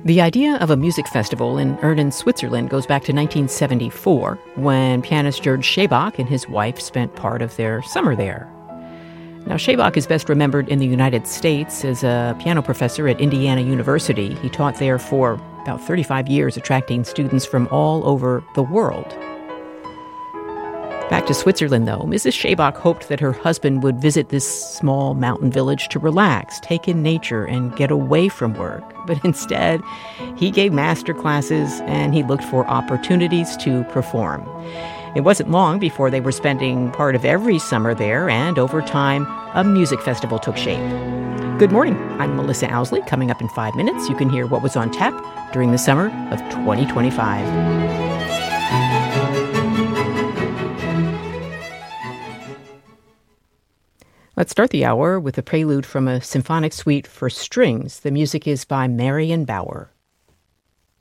The idea of a music festival in Erden, Switzerland goes back to 1974, when pianist George Schaebach and his wife spent part of their summer there. Now, Schaebach is best remembered in the United States as a piano professor at Indiana University. He taught there for about 35 years, attracting students from all over the world. Back to Switzerland, though, Mrs. Schaebach hoped that her husband would visit this small mountain village to relax, take in nature, and get away from work. But instead, he gave master classes and he looked for opportunities to perform. It wasn't long before they were spending part of every summer there, and over time, a music festival took shape. Good morning. I'm Melissa Owsley. Coming up in 5 minutes, you can hear what was on tap during the summer of 2025. Let's start the hour with a prelude from a symphonic suite for strings. The music is by Marion Bauer.